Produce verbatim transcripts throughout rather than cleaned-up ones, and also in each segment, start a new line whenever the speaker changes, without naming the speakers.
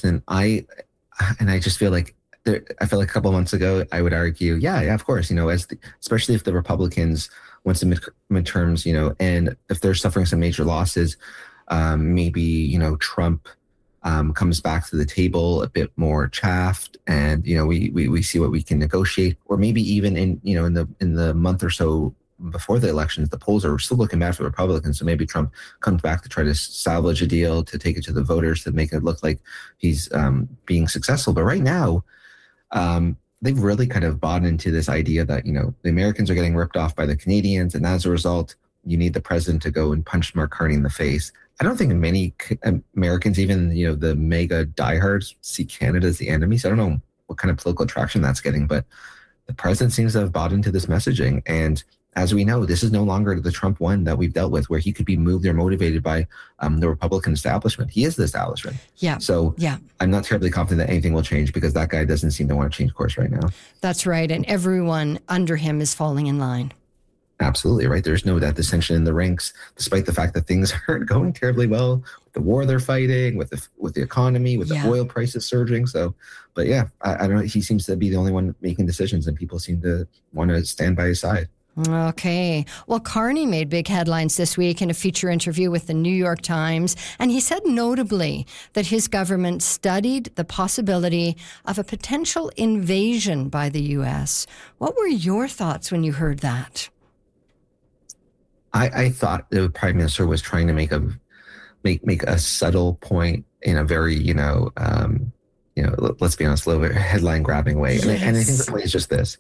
listen, I, and I just feel like, there, I feel like a couple of months ago, I would argue, yeah, yeah, of course, you know, as the, especially if the Republicans, once the mid, midterms, you know, and if they're suffering some major losses, um, maybe, you know, Trump um, comes back to the table a bit more chaffed, and, you know, we, we, we see what we can negotiate, or maybe even in, you know, in the, in the month or so before the elections, the polls are still looking bad for the Republicans. So maybe Trump comes back to try to salvage a deal, to take it to the voters, to make it look like he's um, being successful. But right now, um, they've really kind of bought into this idea that, you know, the Americans are getting ripped off by the Canadians. And as a result, you need the president to go and punch Mark Carney in the face. I don't think many Americans, even, you know, the mega diehards, see Canada as the enemy. So I don't know what kind of political traction that's getting, but the president seems to have bought into this messaging. And as we know, this is no longer the Trump one that we've dealt with, where he could be moved or motivated by um, the Republican establishment. He is the establishment.
Yeah.
So
yeah.
I'm not terribly confident that anything will change, because that guy doesn't seem to want to change course right now.
That's right. And everyone under him is falling in line.
Absolutely, right. There's no that dissension in the ranks, despite the fact that things aren't going terribly well with the war they're fighting, with the with the economy, with yeah. the oil prices surging. So, but yeah, I, I don't know. He seems to be the only one making decisions, and people seem to want to stand by his side.
Okay. Well, Carney made big headlines this week in a feature interview with the New York Times, and he said notably that his government studied the possibility of a potential invasion by the U S. What were your thoughts when you heard that?
I, I thought the Prime Minister was trying to make a make make a subtle point in a very, you know, um, you know, let's be honest, a little bit headline grabbing way. Yes. And, I, and I think the point is just this.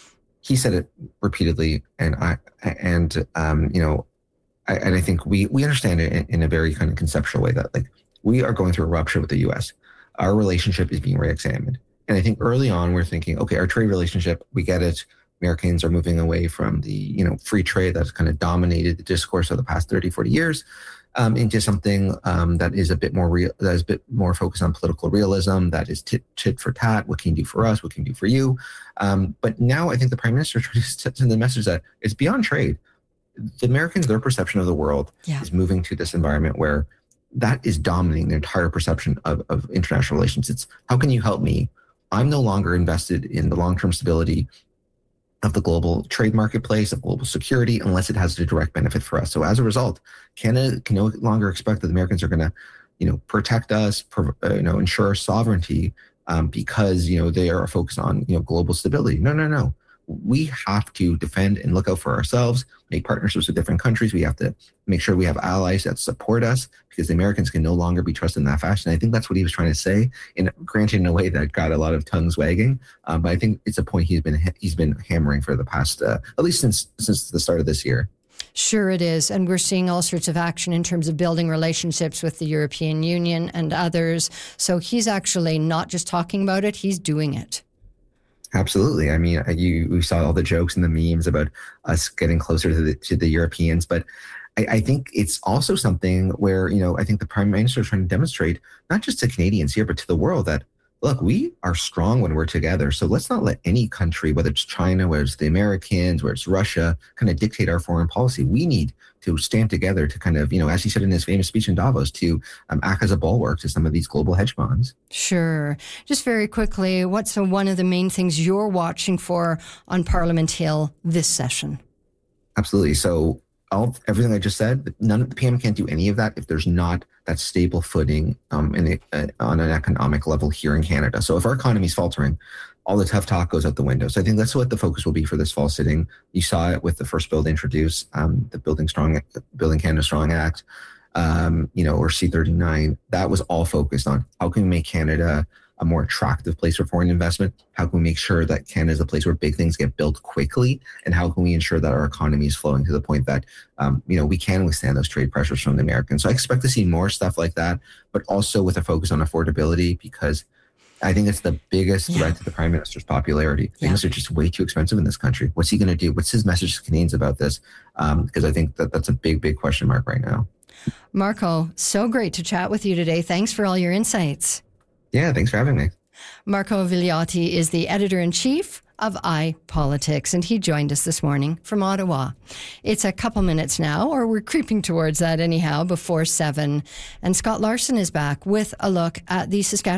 He said it repeatedly, and I and um, you know, I, and I think we we understand it in, in a very kind of conceptual way that, like, we are going through a rupture with the U S. Our relationship is being re-examined, and I think early on we're thinking, okay, our trade relationship, we get it. Americans are moving away from the, you know, free trade that's kind of dominated the discourse of the past thirty, forty years, um, into something um, that is a bit more real, that is a bit more focused on political realism, that is tit, tit for tat. What can you do for us? What can you do for you? Um, but now I think the Prime Minister tries to send the message that it's beyond trade. The Americans, their perception of the world yeah. is moving to this environment where that is dominating the entire perception of, of international relations. It's, how can you help me? I'm no longer invested in the long-term stability of the global trade marketplace, of global security, unless it has a direct benefit for us. So as a result, Canada can no longer expect that the Americans are going to, you know, protect us, pro, uh, you know, ensure our sovereignty um, because, you know, they are focused on, you know, global stability. No, no, no. We have to defend and look out for ourselves, make partnerships with different countries. We have to make sure we have allies that support us, because the Americans can no longer be trusted in that fashion. I think that's what he was trying to say, in granted in a way that got a lot of tongues wagging. Um, but I think it's a point he's been he's been hammering for the past, uh, at least since since the start of this year.
Sure it is. And we're seeing all sorts of action in terms of building relationships with the European Union and others. So he's actually not just talking about it, he's doing it.
Absolutely. I mean, you we saw all the jokes and the memes about us getting closer to the to the Europeans, but I, I think it's also something where, you know, I think the Prime Minister is trying to demonstrate, not just to Canadians here, but to the world, that, look, we are strong when we're together. So let's not let any country, whether it's China, whether it's the Americans, whether it's Russia, kind of dictate our foreign policy. We need to stand together to kind of, you know, as he said in his famous speech in Davos, to um, act as a bulwark to some of these global hedge funds.
Sure. Just very quickly, what's one of the main things you're watching for on Parliament Hill this session?
Absolutely. So all everything I just said, none of the P M can't do any of that if there's not that stable footing um, in the, uh, on an economic level here in Canada. So if our economy is faltering, all the tough talk goes out the window. So I think that's what the focus will be for this fall sitting. You saw it with the first bill to introduce, um, the Building Strong, Building Canada Strong Act, um, you know, or C thirty-nine. That was all focused on how can we make Canada a more attractive place for foreign investment? How can we make sure that Canada is a place where big things get built quickly? And how can we ensure that our economy is flowing to the point that, um, you know, we can withstand those trade pressures from the Americans? So I expect to see more stuff like that, but also with a focus on affordability, because I think it's the biggest yeah. threat to the Prime Minister's popularity.
Yeah.
Things are just way too expensive in this country. What's he going to do? What's his message to Canadians about this? Um, because I think that that's a big, big question mark right now.
Marco, so great to chat with you today. Thanks for all your insights.
Yeah, thanks for having me.
Marco Vigliotti is the editor-in-chief of iPolitics, and he joined us this morning from Ottawa. It's a couple minutes now, or we're creeping towards that anyhow, before seven. And Scott Larson is back with a look at the Saskatchewan